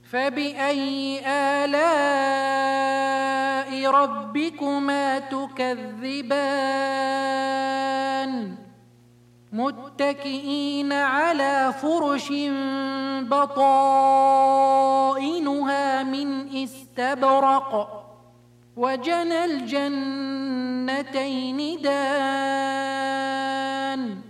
فبأي آلاء ربكما تكذبان متكئين على فرش بطائنها من استبرق وجنى الجنتين دان